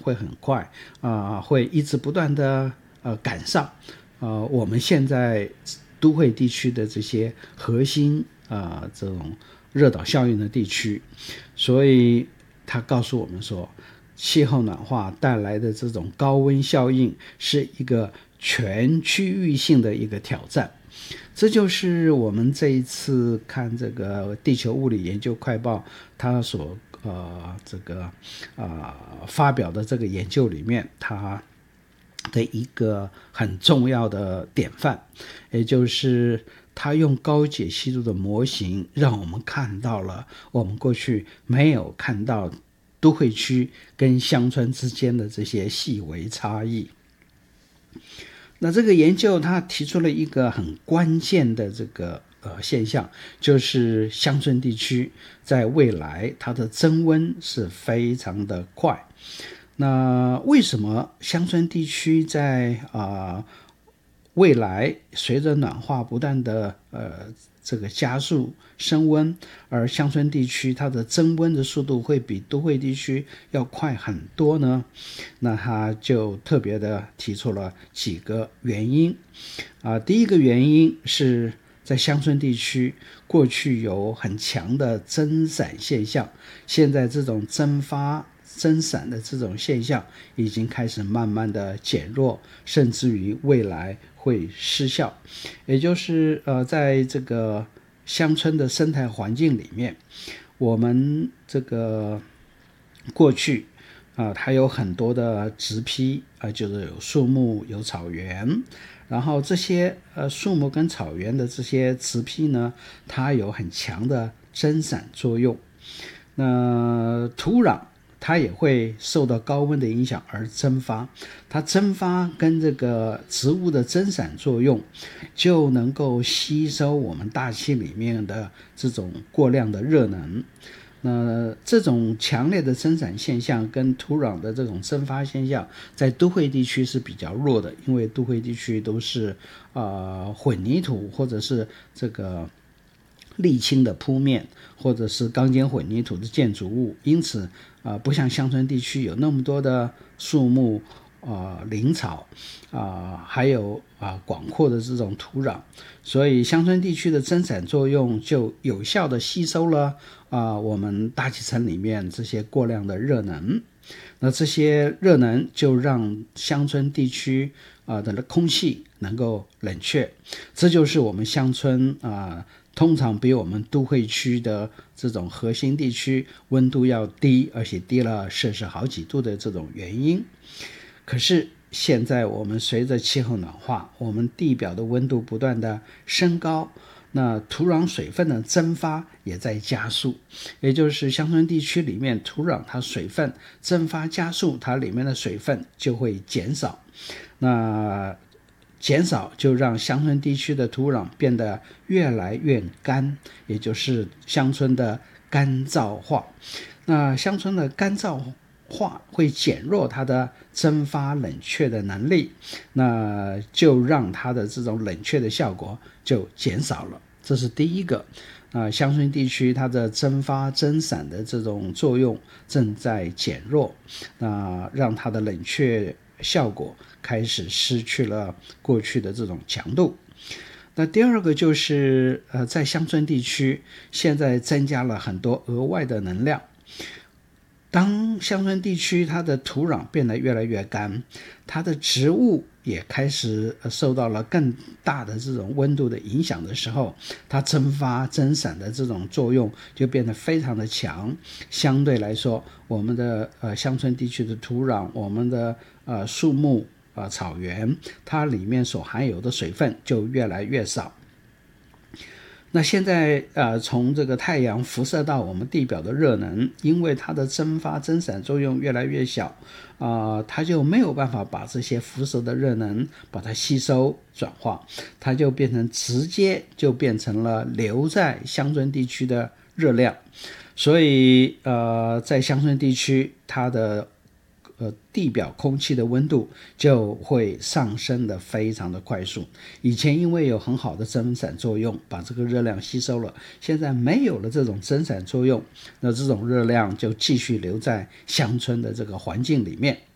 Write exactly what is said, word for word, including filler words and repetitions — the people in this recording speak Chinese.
会很快啊、呃，会一直不断的呃赶上呃我们现在都会地区的这些核心啊、呃、这种热岛效应的地区。所以他告诉我们说，气候暖化带来的这种高温效应是一个全区域性的一个挑战。这就是我们这一次看这个地球物理研究快报它所呃这个呃发表的这个研究里面它的一个很重要的典范，也就是它用高解析度的模型让我们看到了我们过去没有看到都会区跟乡村之间的这些细微差异。那这个研究它提出了一个很关键的这个呃现象，就是乡村地区在未来它的增温是非常的快。那为什么乡村地区在啊、呃、未来随着暖化不断的呃这个加速升温，而乡村地区它的增温的速度会比都会地区要快很多呢？那他就特别的提出了几个原因啊、呃。第一个原因是在乡村地区过去有很强的增散现象，现在这种蒸发增散的这种现象已经开始慢慢的减弱，甚至于未来会失效。也就是呃，在这个乡村的生态环境里面，我们这个过去啊、呃，它有很多的植批啊、呃，就是有树木有草原，然后这些呃树木跟草原的这些植批呢，它有很强的增散作用。那土壤它也会受到高温的影响而蒸发，它蒸发跟这个植物的增散作用就能够吸收我们大气里面的这种过量的热能。那这种强烈的增散现象跟土壤的这种蒸发现象在都会地区是比较弱的，因为都会地区都是呃混凝土或者是这个沥青的铺面，或者是钢筋混凝土的建筑物，因此啊、呃，不像乡村地区有那么多的树木啊、呃、林草啊、呃，还有啊、呃、广阔的这种土壤，所以乡村地区的增散作用就有效的吸收了啊、呃、我们大气层里面这些过量的热能。那这些热能就让乡村地区啊、呃、的空气能够冷却，这就是我们乡村啊、呃通常比我们都会区的这种核心地区温度要低，而且低了摄氏好几度的这种原因。可是现在我们随着气候暖化，我们地表的温度不断的升高，那土壤水分的蒸发也在加速，也就是乡村地区里面土壤它水分蒸发加速，它里面的水分就会减少。那减少就让乡村地区的土壤变得越来越干，也就是乡村的干燥化。那乡村的干燥化会减弱它的蒸发冷却的能力，那就让它的这种冷却的效果就减少了。这是第一个啊，乡村地区它的蒸发增散的这种作用正在减弱，那让它的冷却效果开始失去了过去的这种强度。那第二个就是呃，在乡村地区现在增加了很多额外的能量。当乡村地区它的土壤变得越来越干，它的植物也开始受到了更大的这种温度的影响的时候，它蒸发增散的这种作用就变得非常的强。相对来说，我们的呃乡村地区的土壤，我们的呃树木啊、呃、草原，它里面所含有的水分就越来越少。那现在呃，从这个太阳辐射到我们地表的热能，因为它的蒸发增散作用越来越小啊、呃，它就没有办法把这些辐射的热能把它吸收转化，它就变成直接就变成了留在乡村地区的热量。所以呃，在乡村地区它的呃，地表空气的温度就会上升的非常的快速。以前因为有很好的增散作用，把这个热量吸收了，现在没有了这种增散作用，那这种热量就继续留在乡村的这个环境里面